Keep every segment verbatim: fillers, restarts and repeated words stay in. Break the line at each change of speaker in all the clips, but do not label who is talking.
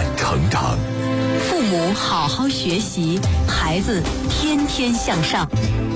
成长。
父母好好学习，孩子天天向上。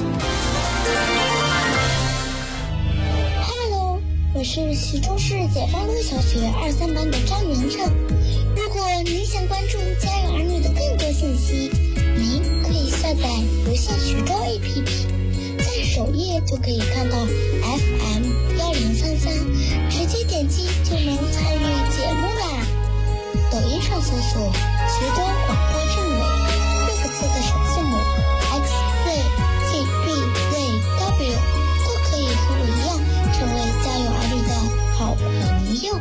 Hello， 我是徐州市解放路小学二三班的张明成。如果您想关注家有儿女的更多信息，您可以下载游戏徐州 A P P， 在首页就可以看到 F M 一零三三，直接点击就能参与节目啦。抖音上搜索徐州广播政委六个字的首字母 X Z G B Z W， 都可以和我一样成为家有儿女的好朋友。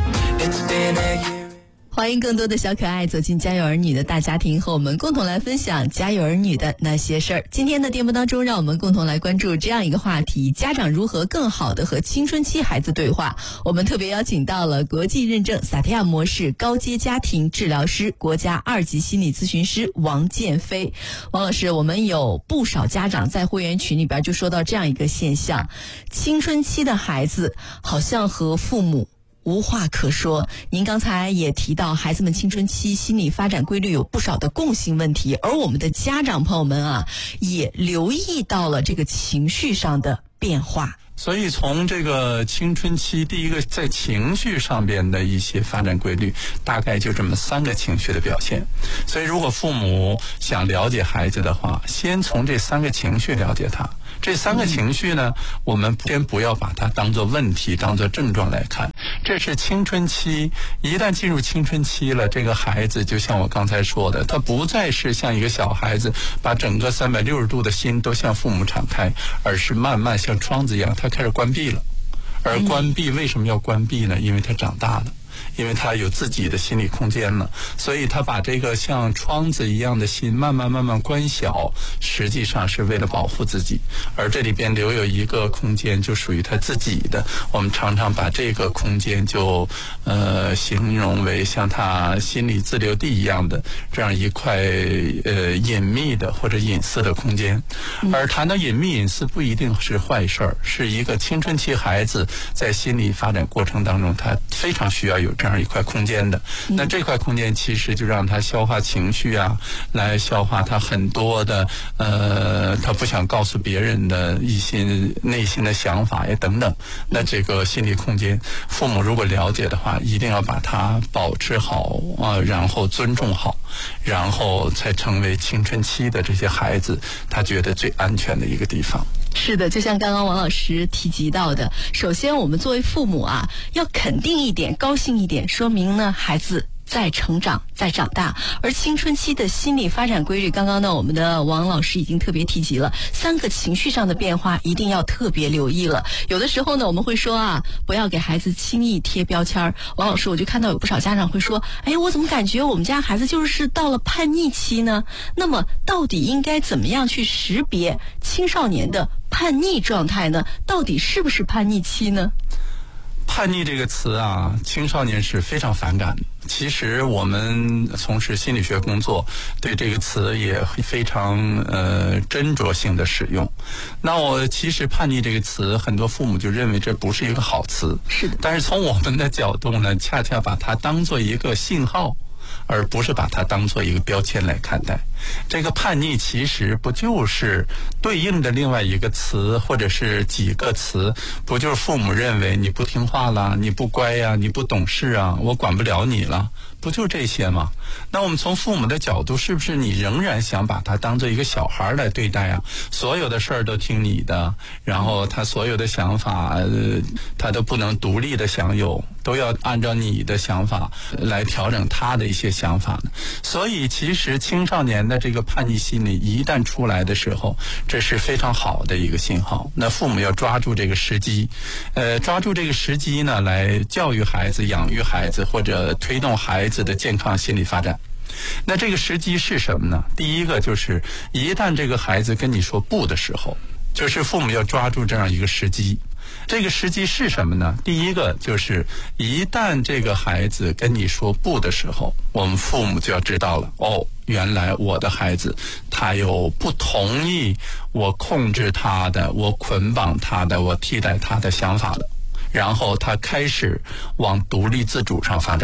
欢迎更多的小可爱走进家有儿女的大家庭，和我们共同来分享家有儿女的那些事儿。今天的节目当中，让我们共同来关注这样一个话题：家长如何更好的和青春期孩子对话。我们特别邀请到了国际认证萨提亚模式高阶家庭治疗师、国家二级心理咨询师王建飞。王老师，我们有不少家长在会员群里边就说到这样一个现象：青春期的孩子好像和父母无话可说。您刚才也提到，孩子们青春期心理发展规律有不少的共性问题，而我们的家长朋友们啊，也留意到了这个情绪上的变化。
所以从这个青春期，第一个在情绪上边的一些发展规律，大概就这么三个情绪的表现。所以如果父母想了解孩子的话，先从这三个情绪了解他。这三个情绪呢，我们先不要把它当作问题，当作症状来看。这是青春期，一旦进入青春期了，这个孩子就像我刚才说的，他不再是像一个小孩子把整个三百六十度的心都向父母敞开，而是慢慢像窗子一样，他开始关闭了。而关闭为什么要关闭呢？因为他长大了，因为他有自己的心理空间了，所以他把这个像窗子一样的心慢慢慢慢关小，实际上是为了保护自己。而这里边留有一个空间就属于他自己的，我们常常把这个空间就呃形容为像他心理自留地一样的这样一块呃隐秘的或者隐私的空间。而谈到隐秘隐私不一定是坏事儿，是一个青春期孩子在心理发展过程当中，他非常需要有这样一块空间的。那这块空间其实就让他消化情绪啊，来消化他很多的呃他不想告诉别人的一些内心的想法呀等等。那这个心理空间，父母如果了解的话，一定要把它保持好啊、呃，然后尊重好，然后才成为青春期的这些孩子他觉得最安全的一个地方。
是的，就像刚刚王老师提及到的，首先我们作为父母啊，要肯定一点，高兴一点，说明呢孩子在成长，在长大。而青春期的心理发展规律，刚刚呢我们的王老师已经特别提及了，三个情绪上的变化一定要特别留意了。有的时候呢我们会说啊，不要给孩子轻易贴标签。王老师，我就看到有不少家长会说，哎，我怎么感觉我们家孩子就是到了叛逆期呢？那么到底应该怎么样去识别青少年的叛逆状态呢？到底是不是叛逆期呢？
叛逆这个词啊，青少年是非常反感的。其实我们从事心理学工作，对这个词也非常呃斟酌性的使用。那我其实叛逆这个词，很多父母就认为这不是一个好词。
是的。
但是从我们的角度呢，恰恰把它当作一个信号，而不是把它当作一个标签来看待。这个叛逆其实不就是对应的另外一个词，或者是几个词，不就是父母认为你不听话了，你不乖呀、啊，你不懂事啊，我管不了你了，不就这些吗？那我们从父母的角度，是不是你仍然想把他当做一个小孩来对待啊？所有的事儿都听你的，然后他所有的想法、呃、他都不能独立的享有，都要按照你的想法来调整他的一些想法呢？所以其实青少年的这个叛逆心理一旦出来的时候，这是非常好的一个信号。那父母要抓住这个时机，呃，抓住这个时机呢，来教育孩子、养育孩子，或者推动孩子的健康心理发展。那这个时机是什么呢？第一个就是一旦这个孩子跟你说不的时候，就是父母要抓住这样一个时机。这个时机是什么呢？第一个就是一旦这个孩子跟你说不的时候，我们父母就要知道了，哦，原来我的孩子他有不同意我控制他的，我捆绑他的，我替代他的想法了，然后他开始往独立自主上发展了。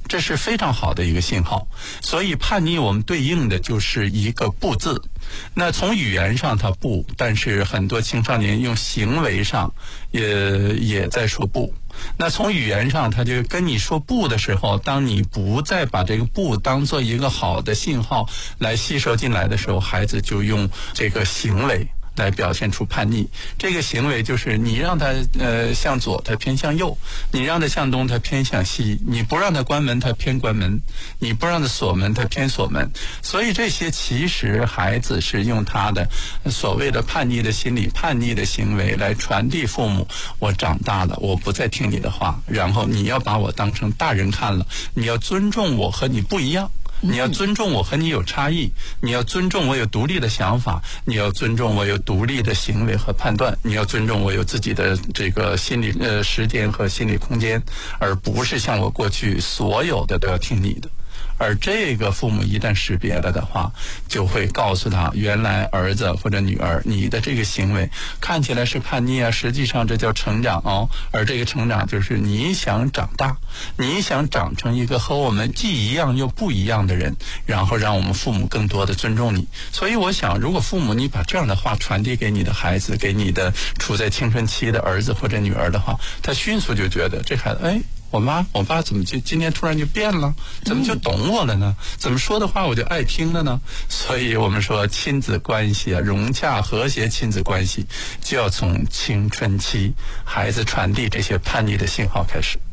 这是非常好的一个信号。所以叛逆我们对应的就是一个不字。那从语言上它不，但是很多青少年用行为上也也在说不。那从语言上，他就跟你说不的时候，当你不再把这个不当做一个好的信号来吸收进来的时候，孩子就用这个行为来表现出叛逆。这个行为就是你让他呃向左，他偏向右；你让他向东，他偏向西；你不让他关门，他偏关门；你不让他锁门，他偏锁门。所以这些其实孩子是用他的所谓的叛逆的心理、叛逆的行为来传递父母：我长大了，我不再听你的话，然后你要把我当成大人看了，你要尊重我和你不一样。你要尊重我和你有差异，你要尊重我有独立的想法，你要尊重我有独立的行为和判断，你要尊重我有自己的这个心理呃时间和心理空间，而不是像我过去所有的都要听你的。而这个父母一旦识别了的话，就会告诉他，原来儿子或者女儿，你的这个行为看起来是叛逆啊，实际上这叫成长哦。而这个成长就是你想长大，你想长成一个和我们既一样又不一样的人，然后让我们父母更多的尊重你。所以我想，如果父母你把这样的话传递给你的孩子，给你的处在青春期的儿子或者女儿的话，他迅速就觉得这孩子，哎，我妈我爸怎么就今天突然就变了，怎么就懂我了呢？怎么说的话我就爱听了呢？所以我们说亲子关系啊，融洽和谐亲子关系就要从青春期孩子传递这些叛逆的信号开始。